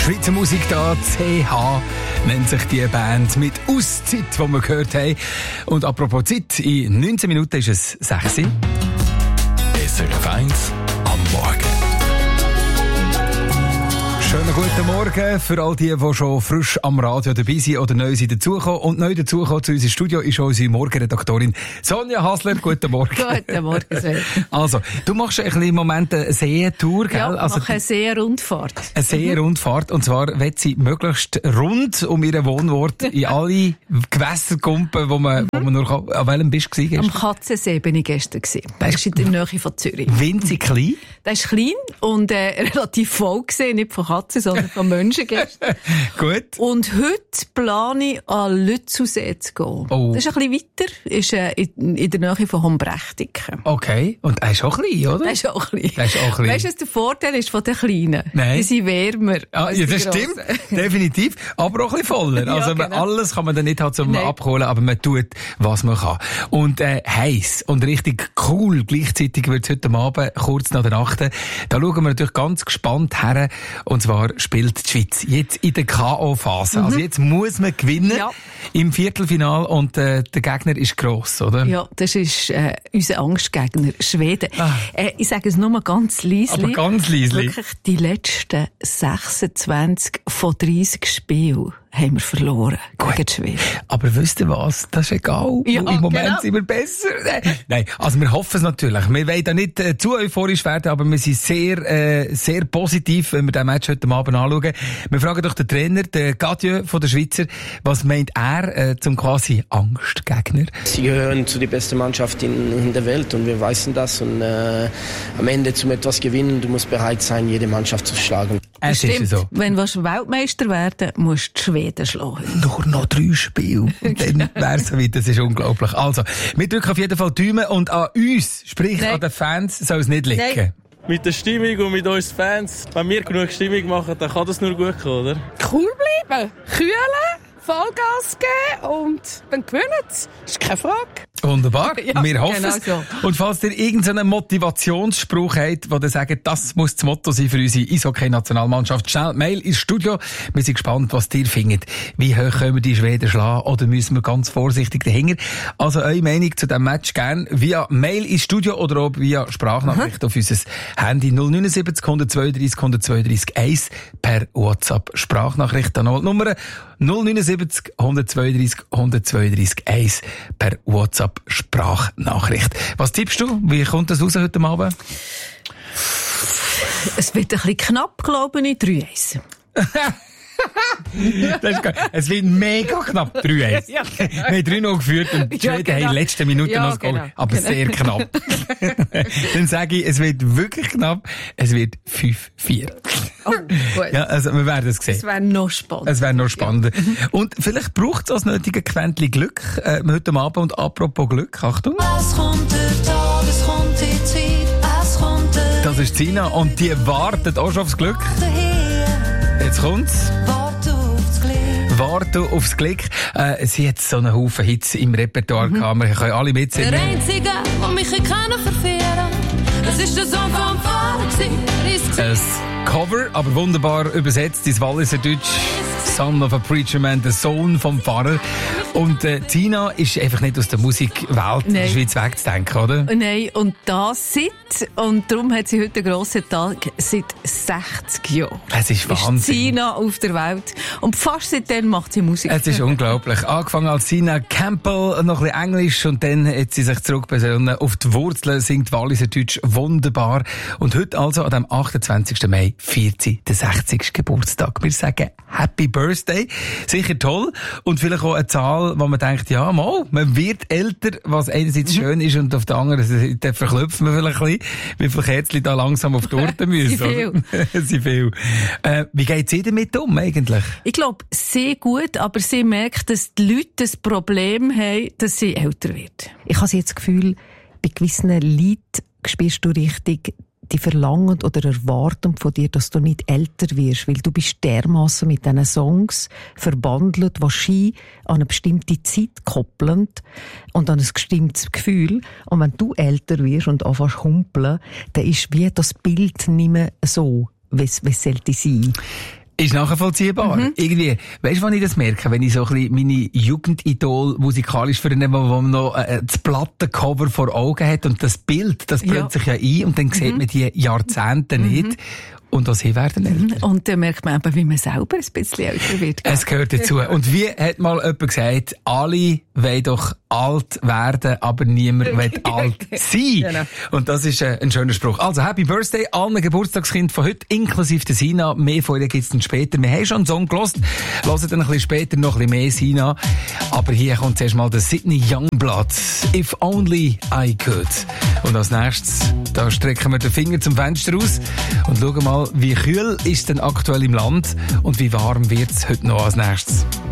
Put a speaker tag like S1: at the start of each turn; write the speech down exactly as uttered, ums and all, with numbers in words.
S1: Schweizer Musik da, C H nennt sich die Band mit Auszeit, die wir gehört haben. Und apropos Zeit, in neunzehn Minuten ist es sechs Uhr.
S2: S R F eins am Morgen.
S1: Schönen guten Morgen für all die, die schon frisch am Radio dabei sind oder neu sind dazugekommen. Und neu dazugekommen zu unserem Studio ist unsere Morgenredaktorin Sonja Hasler. Guten Morgen.
S3: Guten Morgen, Sven.
S1: Also, du machst ein bisschen im Moment eine Seetour, gell?
S3: Ja, ich
S1: also,
S3: mache eine Seerundfahrt.
S1: Eine Seerundfahrt. Und zwar wird sie möglichst rund um ihren Wohnort in alle Gewässer kumpen, wo man, wo man nur kann. An welchem bist du
S3: Am Katzensee bin ich gestern gewesen. Das ist in der Nähe von Zürich.
S1: Winzig klein?
S3: Das ist klein und äh, relativ voll gewesen, nicht von Katzen, sondern von Menschen gestern.
S1: Gut.
S3: Und heute plane ich an Lützelsee zu gehen.
S1: Oh.
S3: Das ist ein bisschen weiter, ist äh, in, in der Nähe von Hombrechtiken.
S1: Okay. Und er ist auch klein, oder?
S3: Das ist auch klein.
S1: Das ist auch klein.
S3: Weißt du, was der Vorteil ist von den Kleinen?
S1: Nein.
S3: Die sind wärmer.
S1: Ah, ja, das stimmt. Definitiv. Aber auch ein bisschen voller.
S3: Ja,
S1: also,
S3: genau.
S1: alles kann man dann nicht halt zum
S3: Nein.
S1: Abholen, aber man tut, was man kann. Und, äh, heiß und richtig cool. Gleichzeitig wird es heute Abend, kurz nach der Nacht. Da schauen wir natürlich ganz gespannt her. Und zwar spielt die Schweiz jetzt in der K O-Phase. Mhm. Also jetzt muss man gewinnen
S3: Ja.
S1: im Viertelfinal und äh, der Gegner ist gross, oder?
S3: Ja, das ist äh, unser Angstgegner, Schweden.
S1: Ah.
S3: Äh, ich sage es nur mal ganz leise.
S1: Aber ganz leislich.
S3: Wirklich, die letzten sechsundzwanzig von dreißig Spielen haben wir verloren gegen die Schweden.
S1: Aber wisst ihr was? Das ist egal.
S3: Ja,
S1: Im Moment
S3: genau.
S1: sind wir besser. Nein, also wir hoffen es natürlich. Wir wollen da nicht äh, zu euphorisch werden, aber wir sind sehr, äh, sehr positiv, wenn wir den Match heute Abend anschauen. Wir fragen doch den Trainer, den Gadieu von der Schweizer, was meint er äh, zum quasi Angstgegner?
S4: Sie gehören zu der besten Mannschaft in, in der Welt und wir wissen das. Und äh, am Ende zum etwas gewinnen, du musst bereit sein, jede Mannschaft zu schlagen.
S1: Es ist so.
S3: Wenn du Weltmeister werden willst, musst du die Schweden schlagen.
S1: Nur noch drei Spiele. Dann wär's so weit. Das ist unglaublich. Also, wir drücken auf jeden Fall die Daumen und an uns, sprich
S3: Nein.
S1: an den Fans, soll es nicht liegen.
S3: Nein.
S5: Mit der Stimmung und mit uns Fans. Wenn wir genug Stimmung machen, dann kann das nur gut kommen, oder?
S6: Cool bleiben, kühlen, Vollgas geben und dann gewinnen sie. Das ist keine Frage.
S1: Wunderbar,
S3: Ja,
S1: wir hoffen
S3: genau
S1: es.
S3: so.
S1: Und falls ihr irgendeinen Motivationsspruch habt, wo ihr sagt, das muss das Motto sein für unsere Eishockey-Nationalmannschaft, schnell Mail ins Studio. Wir sind gespannt, was ihr findet. Wie hoch können wir die Schweden schlagen oder müssen wir ganz vorsichtig dahinter? Also eure Meinung zu diesem Match gerne via Mail ins Studio oder auch via Sprachnachricht mhm. auf unser Handy null neun sieben null eins zwei drei null zwei drei eins per WhatsApp Sprachnachricht an die Nummer null neun sieben null eins zwei drei null zwei drei eins per WhatsApp Sprachnachricht. Was tippst du? Wie kommt das raus heute Abend?
S3: Es wird ein bisschen knapp, glaube ich, drei eins.
S1: Das ist geil. Es wird mega knapp, drei eins.
S3: Ja,
S1: Wir haben drei noch geführt und die
S3: Ja,
S1: Schweden
S3: genau.
S1: haben in den letzten Minuten
S3: Ja,
S1: noch das Goal.
S3: genau.
S1: Aber
S3: Genau.
S1: sehr knapp. Dann sage ich, es wird wirklich knapp. Es wird fünf vier.
S3: Oh, gut.
S1: Ja, also wir werden es sehen.
S3: Es wäre noch spannend.
S1: Es wäre noch spannender. Und vielleicht braucht es als nötige Quäntchen Glück äh, heute Abend. Und apropos Glück, Achtung.
S7: Es kommt der Tag, es kommt die Zeit, es kommt der
S1: Das ist Sina und die wartet auch schon aufs Glück.
S7: daher,
S1: Jetzt kommt's.
S7: wart aufs Glück.
S1: Warte aufs Glück. Äh, sie hat so einen Haufen Hits im Repertoire
S3: Mhm.
S1: gehabt. Wir können alle
S7: Der
S1: mitsingen.
S7: Einzige, der mich kann verführen, das ist der Song vom Vater gewesen.
S1: Ein Cover, aber wunderbar übersetzt ins Walliser Deutsch. Son of a Preacher Man, der Sohn vom Pfarrer. Und äh, Tina ist einfach nicht aus der Musikwelt in der
S3: Nein.
S1: Schweiz wegzudenken, oder?
S3: Nein, und das seit, und darum hat sie heute einen grossen Tag, seit sechzig Jahren.
S1: Es ist
S3: Ist
S1: Wahnsinn.
S3: Sina auf der Welt. Und fast seitdem macht sie Musik.
S1: Es ist unglaublich. Angefangen als Sina Campbell, noch ein bisschen Englisch und dann hat sie sich zurückbesonnen auf die Wurzeln, singt Walliser Deutsch wunderbar. Und heute also, an dem achtundzwanzigsten Mai, feiert sie den sechzigsten Geburtstag. Wir sagen Happy Birthday. Sicher toll. Und vielleicht auch eine Zahl, wo man denkt, ja, mal, man wird älter, was einerseits schön ist und auf der anderen Seite verklopfen wir vielleicht ein bisschen, wie viele Kerzen da langsam auf die Orte müssen.
S3: Sie viel.
S1: Oder? Sie viel. Äh, wie geht sie damit um eigentlich?
S3: Ich glaube, sehr gut, aber sie merkt, dass die Leute das Problem haben, dass sie älter wird. Ich habe jetzt das Gefühl, bei gewissen Leuten spürst du richtig die Verlangen oder Erwartung von dir, dass du nicht älter wirst, weil du bist dermassen mit diesen Songs verbandelt, die Ski an eine bestimmte Zeit koppeln und an ein bestimmtes Gefühl. Und wenn du älter wirst und anfängst zu humpeln, dann ist wie das Bild nicht mehr so, wie es sollte sein.
S1: Ist nachvollziehbar. Mhm. Irgendwie, weißt du, wann ich das merke? Wenn ich so ein bisschen meine Jugendidol musikalisch vernehme, wo man noch äh, das Plattencover vor Augen hat und das Bild, das brennt ja. sich ja ein und dann mhm. sieht man die Jahrzehnte mhm. nicht. Und auch sie werden älter.
S3: Und dann merkt man eben, wie man selber ein bisschen älter wird.
S1: Es gehört dazu. Und wie hat mal jemand gesagt, alle wollen doch alt werden, aber niemand will alt sein. Genau. Und das ist äh, ein schöner Spruch. Also, Happy Birthday allen Geburtstagskind von heute, inklusive der Sina. Mehr von ihr gibt's dann später. Wir haben schon einen Song gehört, hören dann ein bisschen später noch ein bisschen mehr Sina. Aber hier kommt zuerst mal der Sidney Youngblood. If only I could. Und als nächstes, da strecken wir den Finger zum Fenster raus und schauen mal, wie kühl ist denn aktuell im Land und wie warm wird's heute noch als nächstes.